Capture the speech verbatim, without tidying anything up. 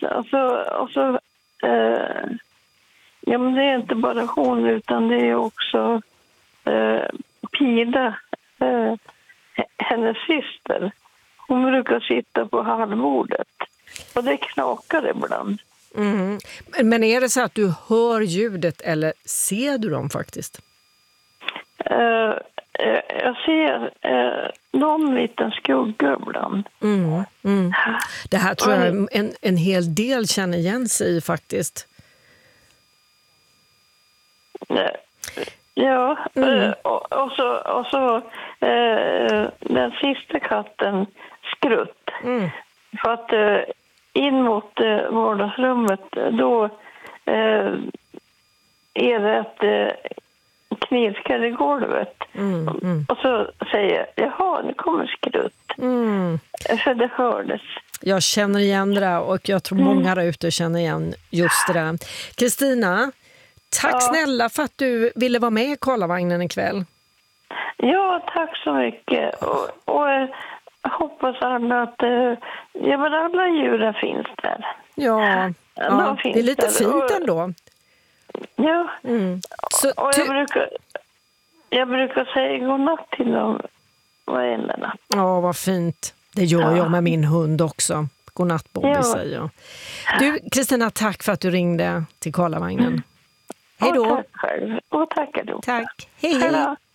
och så, och så eh, ja, men det är inte bara hon utan det är också eh, Pida, eh, hennes syster. Hon brukar sitta på halvbordet och det knakar ibland. Mm. Men är det så att du hör ljudet eller ser du dem faktiskt? Uh, jag ser uh, någon liten skugga ibland. Mm. Mm. Det här tror jag en, en hel del känner igen sig i faktiskt. Uh, ja, mm. uh, och, och så, och så uh, den sista katten Skrutt. Mm. För att uh, in mot uh, vardagsrummet då uh, är det ett uh, knirkar i golvet. Mm, mm. Och så säger jag, jaha, nu kommer Skrutt. Mm. För det hördes. Jag känner igen det där och jag tror många där ute känner igen just det där. Kristina, tack ja. snälla för att du ville vara med i Karlavagnen ikväll. Ja, tack så mycket. Och, och jag hoppas alla att ja, men alla djuren finns där. Ja, ja finns det är lite där. fint och, ändå. Ja, mm. Så, och jag, brukar, jag brukar säga godnatt till dem varenda natt. Ja, vad fint. Det gör ja. jag med min hund också. Godnatt Bobby, ja. säger jag. Du, Kristina, tack för att du ringde till Karlavagnen. Mm. Hej då. Och tack själv. Och tackar du. Tack. Hej, hej.